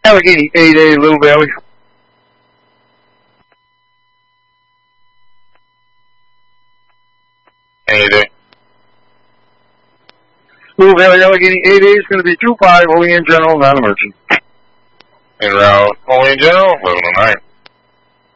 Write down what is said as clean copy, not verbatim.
Allegheny 8A, Little Valley. Anything? Little Valley, Allegheny 8A is going to be 25, Olean General, non-emergent. En route, Olean General, 1109.